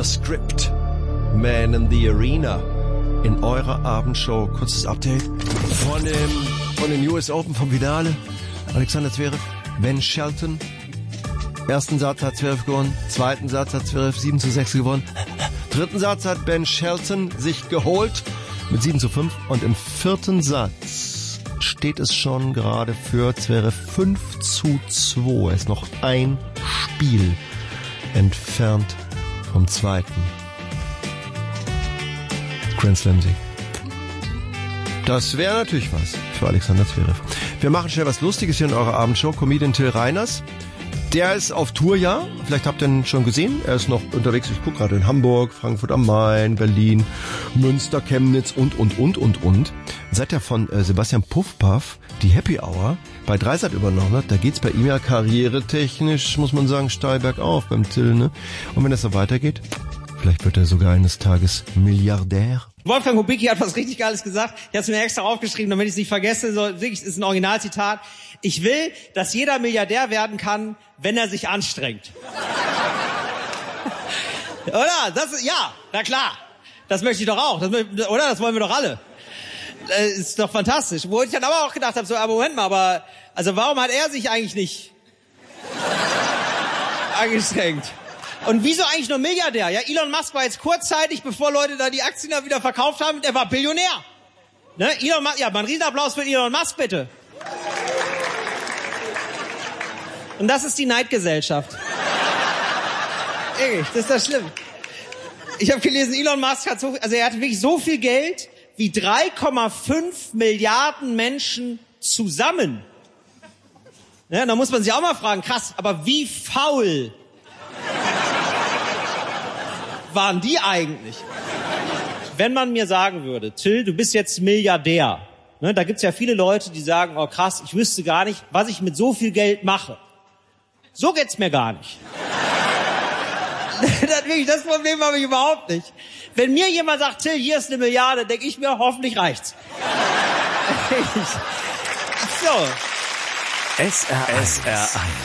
the Script. Man in the Arena. In eurer Abendshow. Kurzes Update von den US Open vom Finale. Alexander Zverev, Ben Shelton. Ersten Satz hat Zverev gewonnen. Zweiten Satz hat Zverev 7-6 gewonnen. Dritten Satz hat Ben Shelton sich geholt mit 7-5. Und im vierten Satz steht es schon gerade für Zverev 5-2. Er ist noch ein Spiel entfernt vom zweiten Grand Slam Sieg. Das wäre natürlich was für Alexander Zverev. Wir machen schnell was Lustiges hier in eurer Abendshow. Comedian Till Reiners. Der ist auf Tour, ja. Vielleicht habt ihr ihn schon gesehen. Er ist noch unterwegs. Ich gucke gerade in Hamburg, Frankfurt am Main, Berlin, Münster, Chemnitz und. Seit er von Sebastian Puffpaff die Happy Hour bei Dreisat übernommen hat, da geht's bei ihm ja karrieretechnisch, muss man sagen, steil bergauf beim Till, ne? Und wenn das so weitergeht, vielleicht wird er sogar eines Tages Milliardär. Wolfgang Kubicki hat was richtig Geiles gesagt. Ich habe es mir extra aufgeschrieben, damit ich es nicht vergesse. So, wirklich, ist ein Originalzitat. Ich will, dass jeder Milliardär werden kann, wenn er sich anstrengt. Oder? Ja, na klar. Das möchte ich doch auch. Oder? Das wollen wir doch alle. Das ist doch fantastisch. Wo ich dann aber auch gedacht habe, so, aber Moment mal, also warum hat er sich eigentlich nicht angestrengt? Und wieso eigentlich nur Milliardär? Ja, Elon Musk war jetzt kurzzeitig, bevor Leute da die Aktien da wieder verkauft haben, der war Billionär. Ne? Elon Musk, ja, mal einen Riesenapplaus für Elon Musk, bitte. Und das ist die Neidgesellschaft. Ehrlich, das ist das schlimm. Ich habe gelesen, Elon Musk hat er hat wirklich so viel Geld wie 3,5 Milliarden Menschen zusammen. Ja, da muss man sich auch mal fragen, krass, aber wie faul waren die eigentlich? Wenn man mir sagen würde, Till, du bist jetzt Milliardär, ne, da gibt's ja viele Leute, die sagen, oh krass, ich wüsste gar nicht, was ich mit so viel Geld mache. So geht's mir gar nicht. Das Problem habe ich überhaupt nicht. Wenn mir jemand sagt, Till, hier ist 1 Milliarde, denke ich mir, hoffentlich reicht's. So. SR1